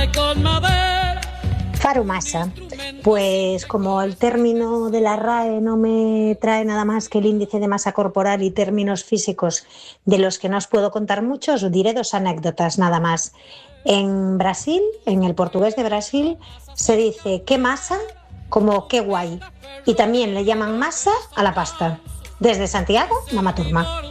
Farumasa. Pues como el término de la RAE no me trae nada más que el índice de masa corporal y términos físicos de los que no os puedo contar mucho, os diré 2 anécdotas nada más. En Brasil, en el portugués de Brasil, se dice qué masa como qué guay. Y también le llaman masa a la pasta. Desde Santiago, Mama Turma.